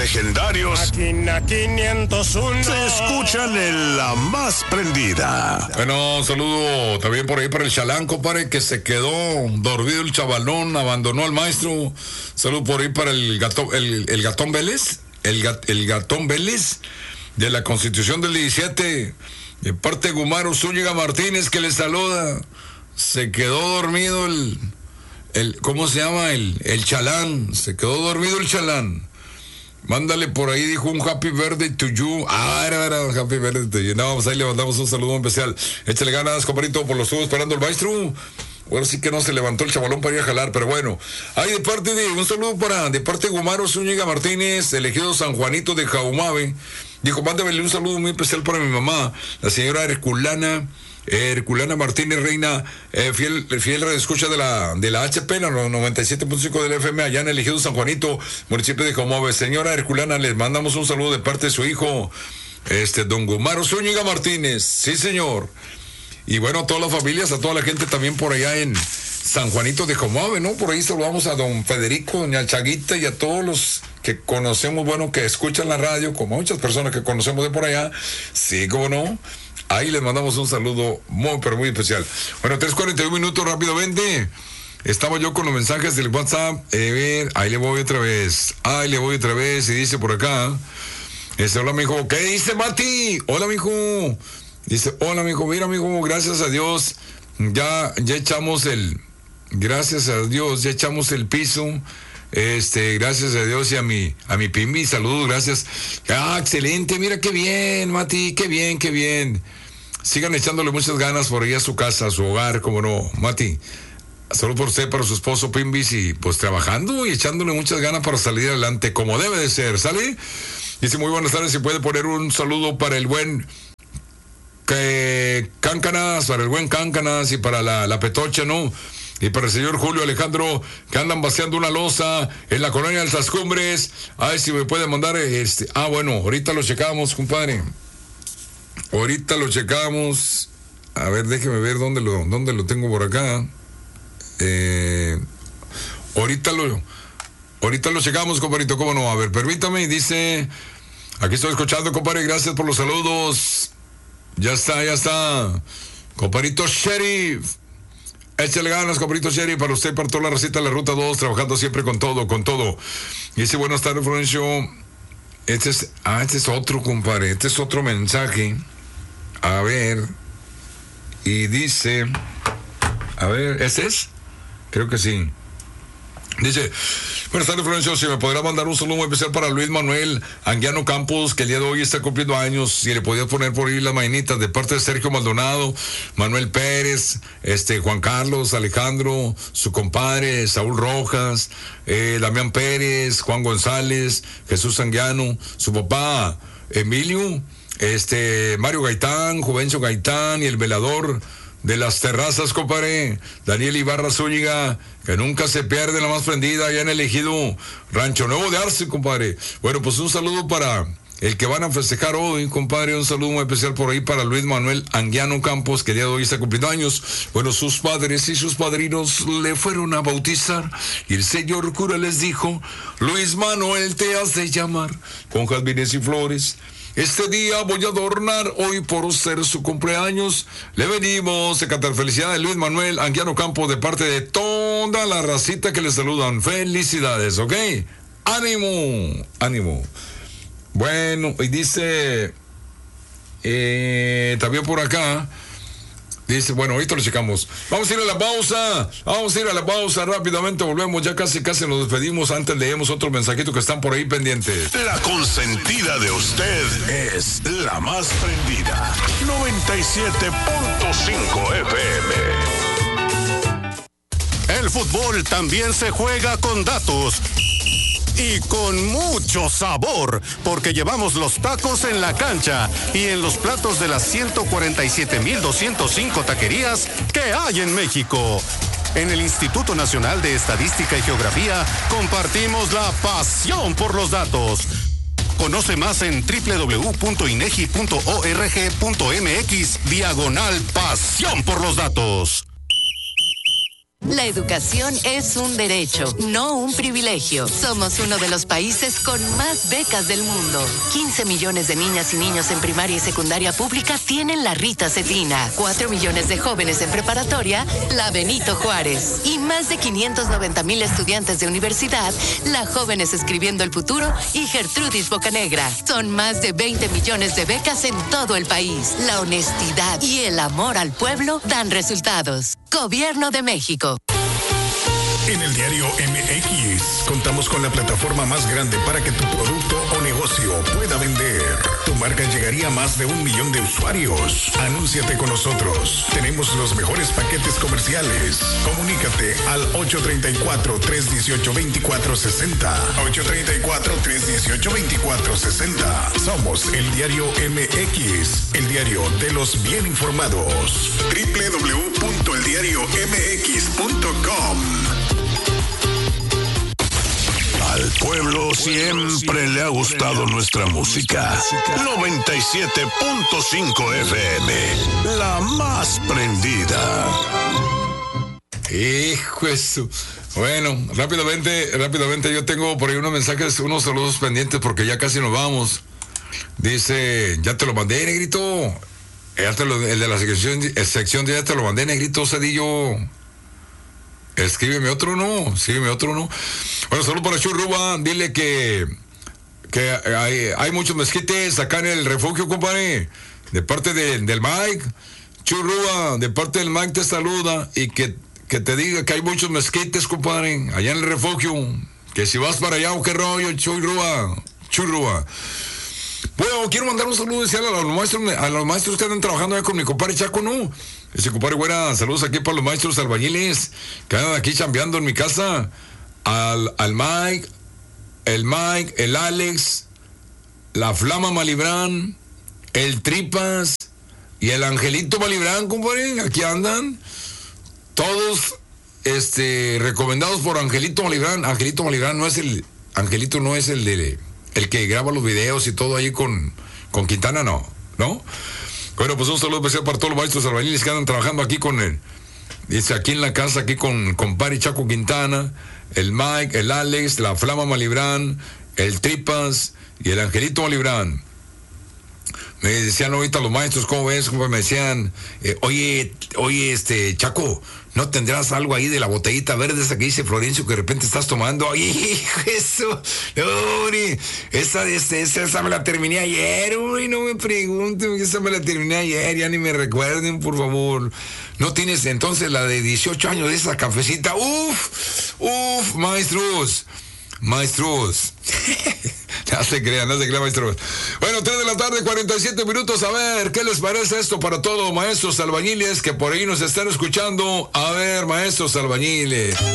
legendarios Máquina 501 se escuchan en la más prendida. Bueno, un saludo también por ahí para el Chalán, compadre, que se quedó dormido el chavalón, abandonó al maestro. Saludo por ahí para el Gatón Vélez, el Gatón Vélez de la Constitución del 17, de parte de Gumaro Zúñiga Martínez, que le saluda. Se quedó dormido ¿cómo se llama? El Chalán, se quedó dormido el Chalán. Mándale por ahí, dijo un happy birthday to you. Era happy birthday to you. No, pues ahí le mandamos un saludo especial. Échale ganas, compadrito, por lo estuvo esperando el maestro. Bueno, sí que no se levantó el chavalón para ir a jalar, pero bueno. Ahí un saludo de parte de Gumaro Zúñiga Martínez, elegido San Juanito de Jaumabe. Dijo, mándame un saludo muy especial para mi mamá, la señora Herculana Martínez Reina, fiel escucha de la HP, la 97.5 del FM, allá en el Ejido San Juanito, municipio de Jaumabe. Señora Herculana, les mandamos un saludo de parte de su hijo, don Gumaro Zúñiga Martínez. Sí, señor. Y bueno, a todas las familias, a toda la gente también por allá en San Juanito de Jaumabe, ¿no? Por ahí saludamos a don Federico, doña Chaguita y a todos los que conocemos, bueno, que escuchan la radio, como muchas personas que conocemos de por allá. Sí, cómo no. Ahí les mandamos un saludo muy, pero muy especial. Bueno, 3:41 minutos rápidamente. Estaba yo con los mensajes del WhatsApp. Ahí le voy otra vez. Y dice por acá. Hola, mijo. ¿Qué dice, Mati? Hola, mijo. Dice, hola, mijo. Mira, mijo, gracias a Dios. Ya echamos gracias a Dios, ya echamos el piso. Gracias a Dios y a mi Pimbi, saludos, gracias. Excelente, mira qué bien, Mati, qué bien. Sigan echándole muchas ganas por ahí a su casa, a su hogar, como no, Mati. Saludos por usted, para su esposo Pimbis, y pues trabajando y echándole muchas ganas para salir adelante, como debe de ser, ¿sale? Dice, muy buenas tardes, si puede poner un saludo para el buen Cáncanas, y para la Petocha, ¿no? Y para el señor Julio Alejandro, que andan vaciando una loza en la colonia de Altas Cumbres. Ay, si me puede mandar bueno, ahorita lo checamos, compadre. Ahorita lo checamos. A ver, déjeme ver dónde lo tengo por acá. Ahorita lo checamos, compadrito, cómo no. A ver, permítame, dice, aquí estoy escuchando, compadre, gracias por los saludos. Ya está. Compadrito Sheriff. Échale ganas, compadrito Sheriff, para usted, para toda la receta de la Ruta 2, trabajando siempre con todo. Y dice, buenas tardes, Florencio. Este es otro, compadre, este es otro mensaje. A ver. Y dice, a ver, ¿este es? Creo que sí. Dice, buenas tardes, Florencio, si me podrá mandar un saludo muy especial para Luis Manuel Anguiano Campos, que el día de hoy está cumpliendo años, si le podía poner por ahí las mañanitas, de parte de Sergio Maldonado, Manuel Pérez, Juan Carlos, Alejandro, su compadre, Saúl Rojas, Damián Pérez, Juan González, Jesús Anguiano, su papá, Emilio, Mario Gaitán, Juvencio Gaitán y el velador de las terrazas, compadre, Daniel Ibarra Zúñiga, que nunca se pierde la más prendida, allá en el Ejido Rancho Nuevo de Arce, compadre. Bueno, pues un saludo para el que van a festejar hoy, compadre, un saludo muy especial por ahí para Luis Manuel Anguiano Campos, que el día de hoy está cumpliendo años. Bueno, sus padres y sus padrinos le fueron a bautizar y el señor cura les dijo, Luis Manuel te has de llamar con jazmines y flores. Este día voy a adornar hoy por ser su cumpleaños. Le venimos a cantar felicidades, Luis Manuel Anguiano Campos, de parte de toda la racita que le saludan. Felicidades, ¿ok? ¡Ánimo! Bueno, y dice, también por acá, dice, bueno, ahorita lo checamos. Vamos a ir a la pausa rápidamente, volvemos, ya casi nos despedimos. Antes leemos otro mensajito que están por ahí pendientes. La consentida de usted es la más prendida. 97.5 FM. El fútbol también se juega con datos. Y con mucho sabor, porque llevamos los tacos en la cancha y en los platos de las 147,205 taquerías que hay en México. En el Instituto Nacional de Estadística y Geografía compartimos la pasión por los datos. Conoce más en www.inegi.org.mx/pasión por los datos. La educación es un derecho, no un privilegio. Somos uno de los países con más becas del mundo. 15 millones de niñas y niños en primaria y secundaria pública tienen la Rita Cetina. 4 millones de jóvenes en preparatoria, la Benito Juárez. Y más de 590,000 estudiantes de universidad, la Jóvenes Escribiendo el Futuro y Gertrudis Bocanegra. Son más de 20 millones de becas en todo el país. La honestidad y el amor al pueblo dan resultados. Gobierno de México. En el diario MX contamos con la plataforma más grande para que tu producto o negocio pueda vender. Tu marca llegaría a más de 1 millón de usuarios. Anúnciate con nosotros. Tenemos los mejores paquetes comerciales. Comunícate al 834-318-2460. 834-318-2460. Somos el diario MX, el diario de los bien informados. www.eldiariomx.com. Al pueblo siempre le ha gustado nuestra música. 97.5 FM, la más prendida. Hijo eso. Bueno, rápidamente yo tengo por ahí unos mensajes, unos saludos pendientes porque ya casi nos vamos. Dice, ya te lo mandé, negrito. El de la sección de ya te lo mandé, negrito, Cedillo. Escríbeme otro, ¿no? Bueno, saludos para Churruba. Dile que hay muchos mezquites acá en el refugio, compadre. De parte del Mike. Churruba, de parte del Mike te saluda. Y que te diga que hay muchos mezquites, compadre, allá en el refugio. Que si vas para allá, ¿o qué rollo, Churruba? Bueno, quiero mandar un saludo especial a los maestros que andan trabajando allá con mi compadre Chaco, ¿no? Ese compadre, buena, saludos aquí para los maestros albañiles que andan aquí chambeando en mi casa. Al Mike, el Alex, la Flama Malibrán, el Tripas y el Angelito Malibrán, compadre, aquí andan. Todos recomendados por Angelito Malibrán. Angelito Malibrán no es el que graba los videos y todo ahí con Quintana, ¿no? Bueno, pues un saludo especial para todos los maestros albañiles que andan trabajando aquí con él. Dice, aquí en la casa, aquí con Pari Chaco Quintana, el Mike, el Alex, la Flama Malibrán, el Tripas y el Angelito Malibrán. Me decían ahorita los maestros, ¿cómo ves? Como me decían, oye, Chaco, ¿no tendrás algo ahí de la botellita verde esa que dice Florencio que de repente estás tomando? ¡Ay, eso! ¡Hombre! Esa me la terminé ayer, uy, no me pregunten, esa me la terminé ayer, ya ni me recuerden, por favor. ¿No tienes entonces la de 18 años de esa cafecita? ¡Uf! ¡Maestros! No se crean, maestros. Bueno, 3 de la tarde, 47 minutos. A ver, ¿qué les parece esto para todos maestros albañiles que por ahí nos están escuchando? A ver, maestros albañiles.